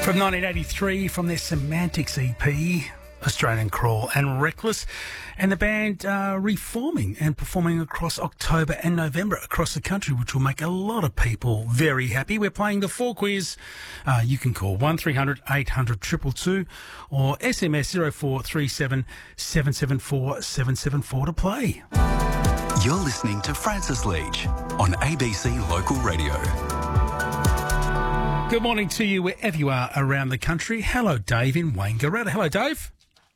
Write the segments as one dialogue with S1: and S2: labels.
S1: From 1983, from their Semantics EP, Australian Crawl and Reckless, and the band reforming and performing across October and November across the country, which will make a lot of people very happy. We're playing the 4 quiz. You can call 1300 800 222 or SMS 0437 774 774 to play.
S2: You're listening to Francis Leach on ABC Local Radio.
S1: Good morning to you wherever you are around the country. Hello, Dave in Wangaratta. Hello, Dave.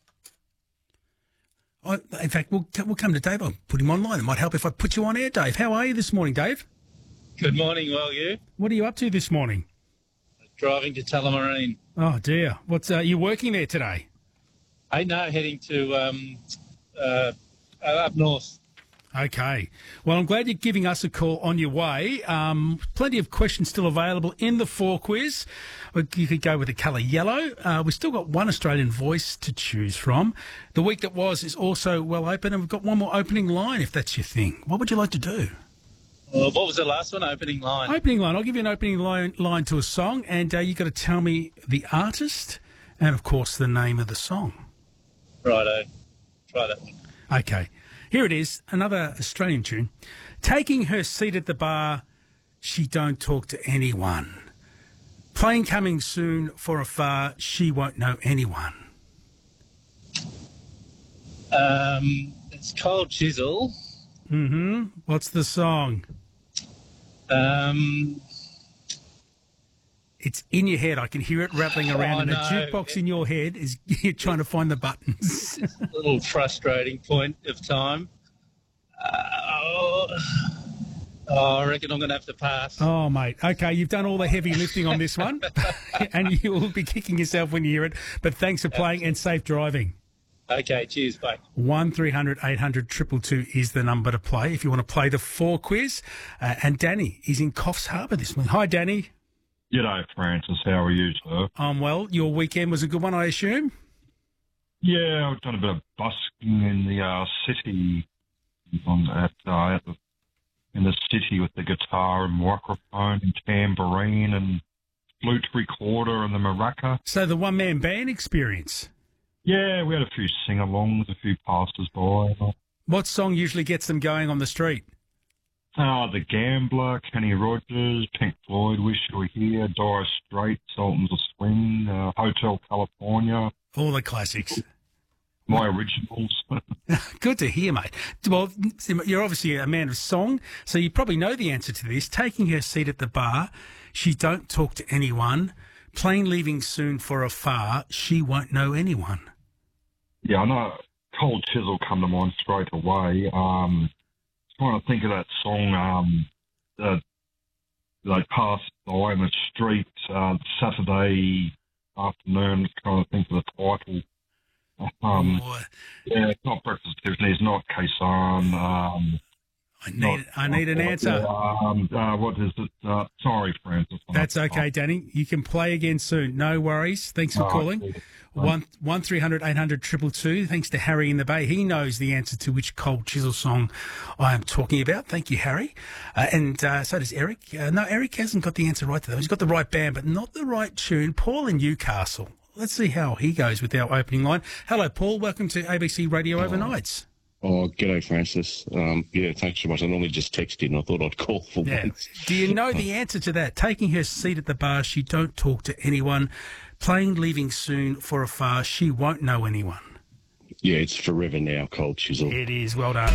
S1: In fact, we'll come to Dave. I'll put him online. It might help if I put you on air, Dave. How are you this morning, Dave?
S3: Good morning, well, you?
S1: What are you up to this morning?
S3: Driving to Tullamarine.
S1: Oh, dear. What's you working there today?
S3: Hey, no, heading to up north.
S1: Okay. Well, I'm glad you're giving us a call on your way. Plenty of questions still available in the 4 quiz. You could go with the colour yellow. We've still got one Australian voice to choose from. The week that was is also well open, and we've got one more opening line if that's your thing. What would you like to do?
S3: What was the last one, opening line?
S1: Opening line. I'll give you an opening line to a song, and you've got to tell me the artist and, of course, the name of the song.
S3: Righto. Try that one.
S1: Okay. Here it is, another Australian tune. Taking her seat at the bar, she don't talk to anyone. Plane coming soon for afar, she won't know anyone.
S3: It's Cold Chisel.
S1: Mm-hmm. What's the song? It's in your head. I can hear it rattling around, and the jukebox in your head is you're trying to find the buttons.
S3: A little frustrating point of time. I reckon I'm going to have to pass.
S1: Oh, mate. Okay, you've done all the heavy lifting on this one, and you will be kicking yourself when you hear it. But thanks for playing and safe driving.
S3: Okay, cheers, bye.
S1: 1300 800 222 is the number to play if you want to play the 4 quiz. And Danny is in Coffs Harbour this morning. Hi, Danny.
S4: G'day, Francis. How are you, sir?
S1: I'm well. Your weekend was a good one, I assume?
S4: Yeah, I've done a bit of busking in the city, in the city with the guitar and microphone and tambourine and flute recorder and the maraca.
S1: So the one-man band experience?
S4: Yeah, we had a few sing-alongs, a few passers-by.
S1: What song usually gets them going on the street?
S4: The Gambler, Kenny Rogers, Pink Floyd, Wish You Were Here, Dire Straits, Sultans of Swing, Hotel California.
S1: All the classics.
S4: My originals.
S1: Good to hear, mate. Well, you're obviously a man of song, so you probably know the answer to this. Taking her seat at the bar, she don't talk to anyone. Plane leaving soon for afar, she won't know anyone.
S4: Yeah, I know. Cold Chisel come to mind straight away. Trying to think of that song that they passed by in the street Saturday afternoon. Trying to think of the title. Yeah, it's not Breakfast at Tiffany's, not Kaysan.
S1: I need an answer.
S4: What is it? Sorry, Francis.
S1: That's okay, Danny. You can play again soon. No worries. Thanks for calling. 1300 800 222. Thanks to Harry in the Bay. He knows the answer to which Cold Chisel song I am talking about. Thank you, Harry. And so does Eric. No, Eric hasn't got the answer right, though. He's got the right band, but not the right tune. Paul in Newcastle. Let's see how he goes with our opening line. Hello, Paul. Welcome to ABC Radio Overnights.
S5: Oh, g'day, Francis. Yeah, thanks so much. I normally just text you, and I thought I'd call for once.
S1: Do you know the answer to that? Taking her seat at the bar, she don't talk to anyone. Plane leaving soon for afar, she won't know anyone.
S5: Yeah, it's Forever Now, Cold Chisel.
S1: It is. Well done.